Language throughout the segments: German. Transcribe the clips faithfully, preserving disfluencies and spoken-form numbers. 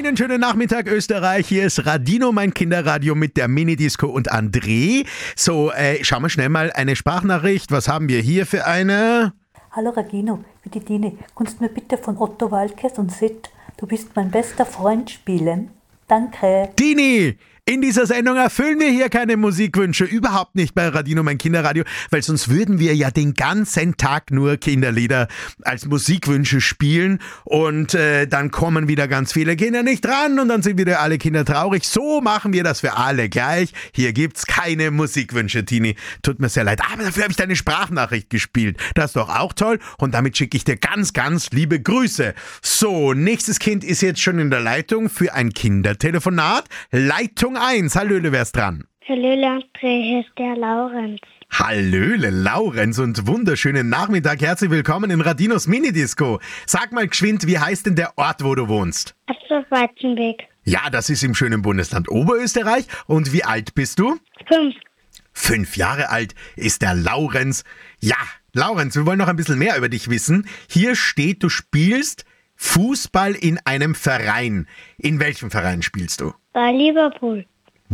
Einen schönen Nachmittag, Österreich. Hier ist Radino, mein Kinderradio mit der Minidisco und André. So, äh, schauen wir schnell mal eine Sprachnachricht. Was haben wir hier für eine? Hallo Radino, ich bin die Dine. Kannst du mir bitte von Otto Walkes und Sid, du bist mein bester Freund, spielen? Danke. Dini! In dieser Sendung erfüllen wir hier keine Musikwünsche, überhaupt nicht bei Radino, mein Kinderradio, weil sonst würden wir ja den ganzen Tag nur Kinderlieder als Musikwünsche spielen und äh, dann kommen wieder ganz viele Kinder nicht dran und dann sind wieder alle Kinder traurig. So machen wir das für alle gleich. Hier gibt's keine Musikwünsche, Tini. Tut mir sehr leid, aber dafür habe ich deine Sprachnachricht gespielt. Das ist doch auch toll und damit schicke ich dir ganz, ganz liebe Grüße. So, nächstes Kind ist jetzt schon in der Leitung für ein Kindertelefonat. Leitung eins. Hallöle, wer ist dran? Hallöle, André, hier ist der Laurenz. Hallöle, Laurenz und wunderschönen Nachmittag. Herzlich willkommen in Radinos Minidisco. Sag mal geschwind, wie heißt denn der Ort, wo du wohnst? Astorf-Weizenweg. Ja, das ist im schönen Bundesland Oberösterreich. Und wie alt bist du? Fünf. Fünf Jahre alt ist der Laurenz. Ja, Laurenz, wir wollen noch ein bisschen mehr über dich wissen. Hier steht, du spielst Fußball in einem Verein. In welchem Verein spielst du? Bei Liverpool.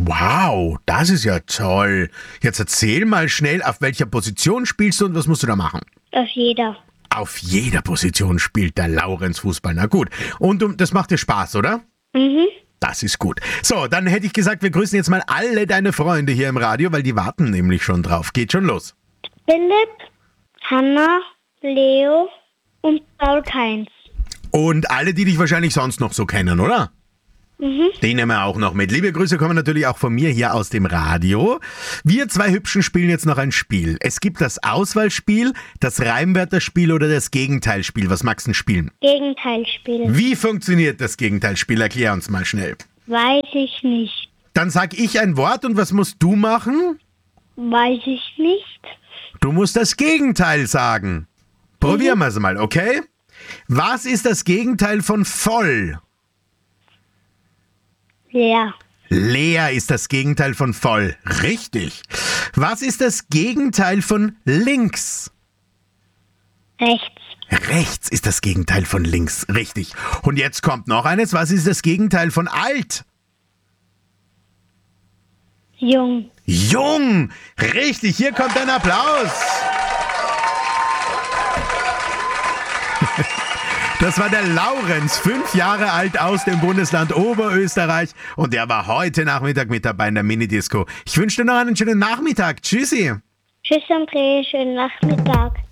Wow, das ist ja toll. Jetzt erzähl mal schnell, auf welcher Position spielst du und was musst du da machen? Auf jeder. Auf jeder Position spielt der Laurenz Fußball. Na gut. Und um, das macht dir Spaß, oder? Mhm. Das ist gut. So, dann hätte ich gesagt, wir grüßen jetzt mal alle deine Freunde hier im Radio, weil die warten nämlich schon drauf. Geht schon los. Philipp, Hanna, Leo und Paul Kainz. Und alle, die dich wahrscheinlich sonst noch so kennen, oder? Mhm. Den nehmen wir auch noch mit. Liebe Grüße kommen natürlich auch von mir hier aus dem Radio. Wir zwei Hübschen spielen jetzt noch ein Spiel. Es gibt das Auswahlspiel, das Reimwörterspiel oder das Gegenteilspiel. Was magst du denn spielen? Gegenteilspiel. Wie funktioniert das Gegenteilspiel? Erklär uns mal schnell. Weiß ich nicht. Dann sag ich ein Wort und was musst du machen? Weiß ich nicht. Du musst das Gegenteil sagen. Probieren wir es mal, okay? Was ist das Gegenteil von voll? Leer. Leer ist das Gegenteil von voll. Richtig. Was ist das Gegenteil von links? Rechts. Rechts ist das Gegenteil von links. Richtig. Und jetzt kommt noch eines. Was ist das Gegenteil von alt? Jung. Jung. Richtig. Hier kommt ein Applaus. Das war der Laurenz, fünf Jahre alt aus dem Bundesland Oberösterreich und der war heute Nachmittag mit dabei in der Minidisco. Ich wünsche dir noch einen schönen Nachmittag. Tschüssi. Tschüss, André. Schönen Nachmittag.